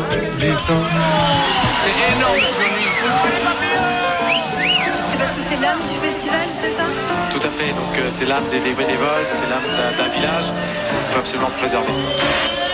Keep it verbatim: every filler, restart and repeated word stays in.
Putain. C'est énorme. C'est parce que c'est l'âme du festival, c'est ça? Tout à fait, donc euh, c'est l'âme des, des bénévoles, c'est l'âme d'un, d'un village, il faut absolument le préserver.